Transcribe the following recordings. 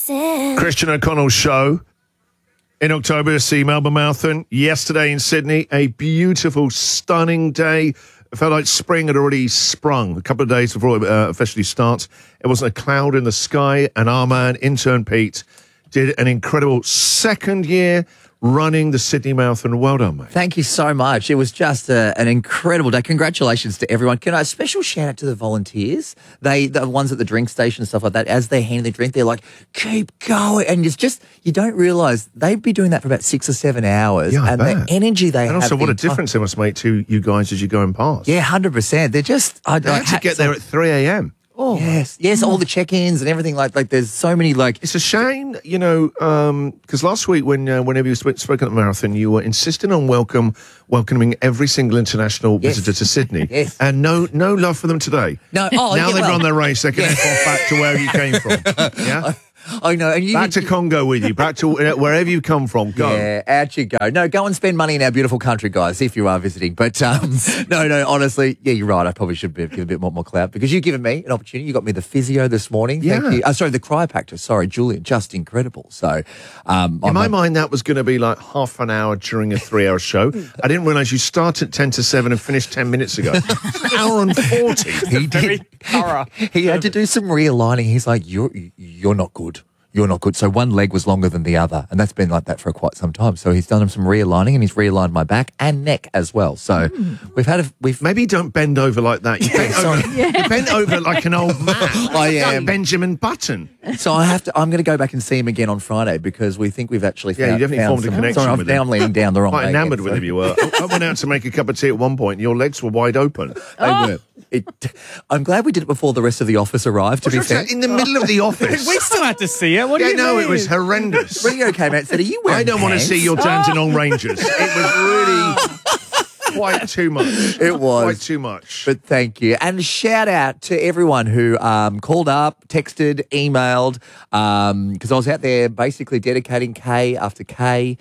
Christian O'Connell show in October, see Melbourne Marathon. Yesterday in Sydney, a beautiful, stunning day. It felt like spring had already sprung a couple of days before it officially starts. It wasn't a cloud in the sky, and our man, intern Pete, did an incredible second year running the Sydney Marathon. Well done, mate. Thank you so much. It was just an incredible day. Congratulations to everyone. Can I a special shout out to the volunteers? The ones at the drink station and stuff like that. As they hand the drink, they're like, keep going. And it's just, you don't realise they'd be doing that for about 6 or 7 hours. Yeah, and the energy they have. And also what a difference it must make to you guys as you're going past. Yeah, 100%. They're just... They had to get there at 3 a.m. Oh. Yes, all the check-ins and everything. Like there's so many, like... It's a shame, because last week whenever you spoke at the marathon, you were insisting on welcoming every single international visitor to Sydney. Yes. And no love for them today. No, now they've run their race, they can head off back to where you came from. Yeah? I know. And back to Congo with you, back to wherever you come from. Go. Yeah, out you go. No, go and spend money in our beautiful country, guys, if you are visiting. But no, honestly, yeah, you're right. I probably should give a bit more clout because you've given me an opportunity. You got me the physio this morning. Yeah. Thank you. Sorry, the chiropractor. Sorry, Julian. Just incredible. So, in my mind, that was going to be like half an hour during a 3-hour show. I didn't realise you started 10 to 7 and finished 10 minutes ago. An hour and 40. He did. He had to do some realigning. He's like, you're not good. You're not good. So one leg was longer than the other, and that's been like that for quite some time. So he's done some realigning, and he's realigned my back and neck as well. So we've maybe don't bend over like that. You bent over like an old man. I am like Benjamin Button. So I'm going to go back and see him again on Friday because we think we've actually you definitely formed a connection with him. Now I'm leaning down the wrong way. Quite enamoured with him you were. I went out to make a cup of tea at one point, and your legs were wide open. They were. I'm glad we did it before the rest of the office arrived, to be fair. In the middle of the office. We still had to see it. What do you mean? No, it was horrendous. Ringo came out and said, are you wearing I don't want to pants? see your Dandenong Rangers. It was really quite too much. It was. Quite too much. But thank you. And shout out to everyone who called up, texted, emailed, because I was out there basically dedicating K after K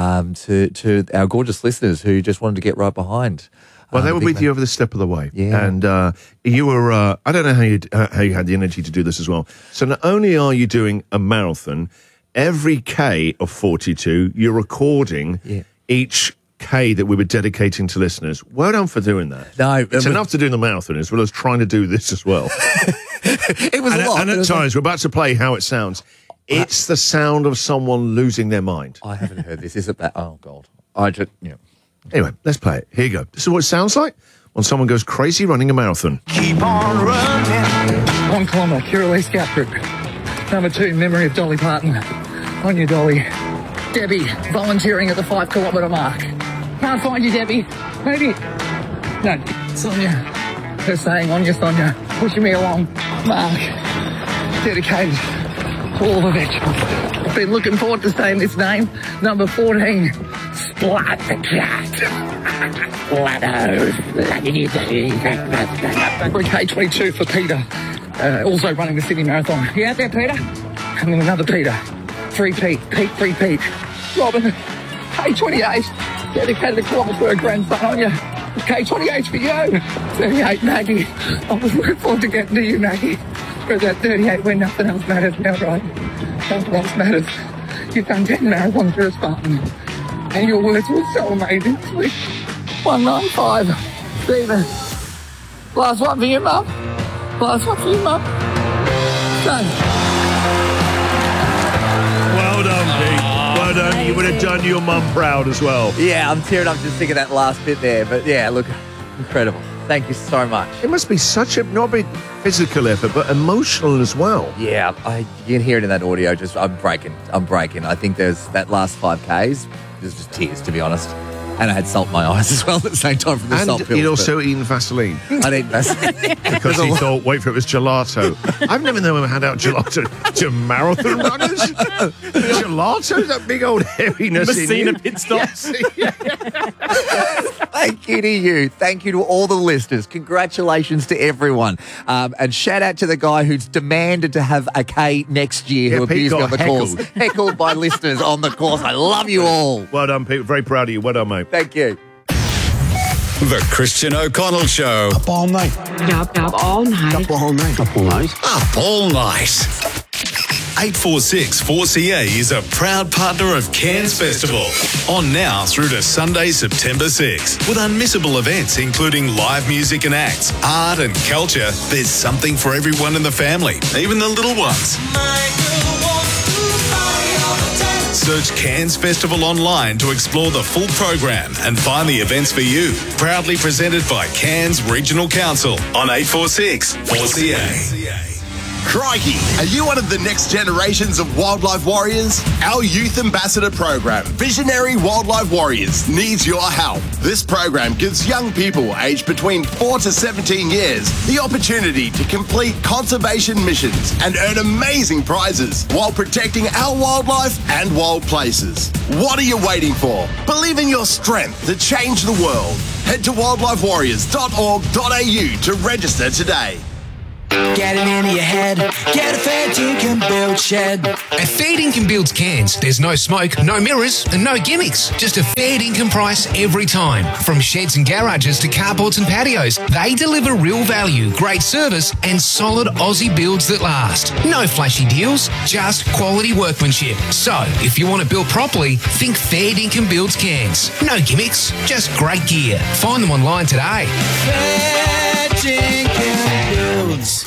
to our gorgeous listeners who just wanted to get right behind. Well, they were with you every step of the way. Yeah. And you were, I don't know how you had the energy to do this as well. So not only are you doing a marathon, every K of 42, you're recording each K that we were dedicating to listeners. Well done for doing that. No, it's enough to do the marathon as well as trying to do this as well. It was a lot. And at times, we're about to play how it sounds. It's the sound of someone losing their mind. I haven't heard this. Is it that? Oh, God. Anyway, let's play it. Here you go. This is what it sounds like when someone goes crazy running a marathon. Keep on running. 1 kilometre, Kirrawee Scout Troop. Number 2, Memory of Dolly Parton. On you, Dolly. Debbie, volunteering at the 5 kilometre mark. Can't find you, Debbie. Maybe. No, Sonia. Her saying, on you, Sonia. Pushing me along. Mark. Dedicated to all the veterans. I've been looking forward to saying this name. Number 14. Splat the cat. We're K22 for Peter. Also running the Sydney Marathon. You out there, Peter? And then another Peter. 3 Pete. Pete. Robin. K28. Dedicated to Clocksburg grandson on you. K28 for you. 38, Maggie. I was looking forward to getting to you, Maggie. But that 38 when nothing else matters now, right? Nothing else matters. You've done 10 marathons for a Spartan. And your words were so amazing. 195. Stephen. Last one for you, Mum. Last one for you, Mum. Done. Well done, Pete. Well done. You would have done your mum proud as well. Yeah, I'm tearing up just thinking that last bit there. But yeah, look, incredible. Thank you so much. It must be such a, not a big physical effort, but emotional as well. Yeah, you can hear it in that audio. I'm breaking. I think there's that last 5Ks. There's just tears, to be honest. And I had salt in my eyes as well at the same time from the salt pills. And he'd also eaten Vaseline. I'd eaten Vaseline. Because he thought, wait for it was gelato. I've never known him hand out gelato to marathon runners. Gelato? That big old heaviness Messina in you. pit stops. Yes. Thank you to you. Thank you to all the listeners. Congratulations to everyone. And shout out to the guy who's demanded to have a K next year who Pete abused me got on the course. Heckled by listeners on the course. I love you all. Well done, Pete. Very proud of you. Well done, mate. Thank you. The Christian O'Connell Show. Up all night. Up all night. Up all night. Up all night. Up all night. 846 4CA is a proud partner of Cairns Festival. On now through to Sunday, September 6, with unmissable events including live music and acts, art and culture. There's something for everyone in the family, even the little ones. Search Cairns Festival online to explore the full program and find the events for you. Proudly presented by Cairns Regional Council on 846 4CA. Crikey, are you one of the next generations of wildlife warriors? Our youth ambassador program, Visionary Wildlife Warriors, needs your help. This program gives young people aged between 4 to 17 years the opportunity to complete conservation missions and earn amazing prizes while protecting our wildlife and wild places. What are you waiting for? Believe in your strength to change the world. Head to wildlifewarriors.org.au to register today. Get it into your head. Get a fair dinkum build shed. At Fair Dinkum Builds Cairns, there's no smoke, no mirrors, and no gimmicks. Just a fair dinkum price every time. From sheds and garages to carports and patios, they deliver real value, great service, and solid Aussie builds that last. No flashy deals, just quality workmanship. So, if you want to build properly, think Fair Dinkum Builds Cairns. No gimmicks, just great gear. Find them online today. Fair dinkum builds.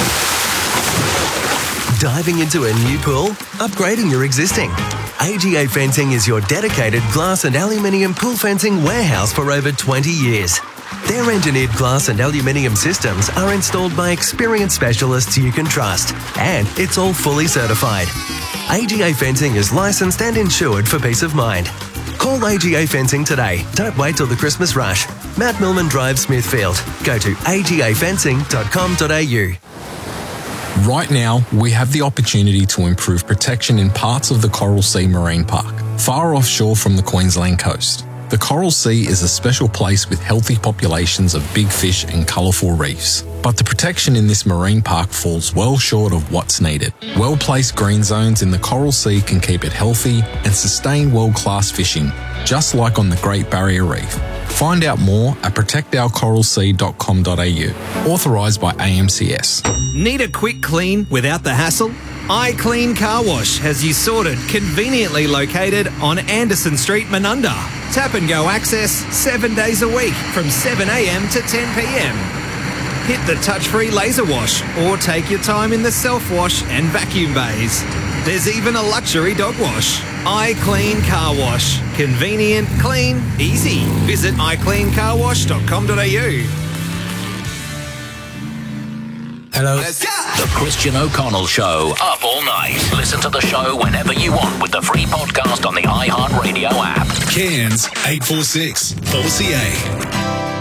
Diving into a new pool? Upgrading your existing? AGA Fencing is your dedicated glass and aluminium pool fencing warehouse for over 20 years. Their engineered glass and aluminium systems are installed by experienced specialists you can trust, and it's all fully certified. AGA Fencing is licensed and insured for peace of mind. Call AGA Fencing today. Don't wait till the Christmas rush. Mount Milman Drive, Smithfield. Go to agafencing.com.au. Right now, we have the opportunity to improve protection in parts of the Coral Sea Marine Park, far offshore from the Queensland coast. The Coral Sea is a special place with healthy populations of big fish and colourful reefs. But the protection in this marine park falls well short of what's needed. Well-placed green zones in the Coral Sea can keep it healthy and sustain world-class fishing, just like on the Great Barrier Reef. Find out more at protectourcoralsea.com.au. Authorised by AMCS. Need a quick clean without the hassle? iClean Car Wash has you sorted, conveniently located on Anderson Street, Menunda. Tap and go access 7 days a week from 7 a.m. to 10 p.m. Hit the touch-free laser wash or take your time in the self-wash and vacuum bays. There's even a luxury dog wash. iClean Car Wash. Convenient, clean, easy. Visit iCleanCarWash.com.au. Hello. The Christian O'Connell Show. Up all night. Listen to the show whenever you want with the free podcast on the iHeartRadio app. Cairns 846 4CA.